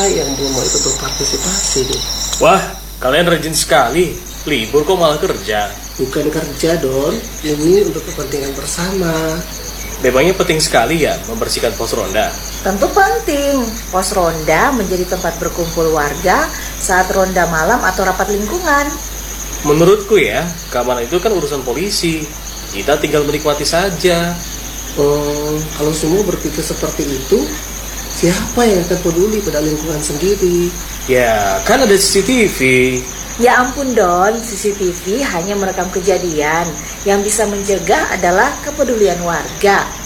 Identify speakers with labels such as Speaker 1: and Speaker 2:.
Speaker 1: yang belum mau ikut berpartisipasi nih.
Speaker 2: Wah, kalian rajin sekali. Libur kok malah kerja?
Speaker 1: Bukan kerja, Don. Ini untuk kepentingan bersama.
Speaker 2: Memangnya penting sekali ya membersihkan pos ronda?
Speaker 3: Tentu penting. Pos ronda menjadi tempat berkumpul warga saat ronda malam atau rapat lingkungan.
Speaker 2: Menurutku ya, keamanan itu kan urusan polisi. Kita tinggal menikmati saja.
Speaker 1: Kalau semua berpikir seperti itu, siapa yang akan peduli pada lingkungan sendiri?
Speaker 2: Ya, kan ada CCTV.
Speaker 3: Ya ampun Don, CCTV hanya merekam kejadian. Yang bisa mencegah adalah kepedulian warga.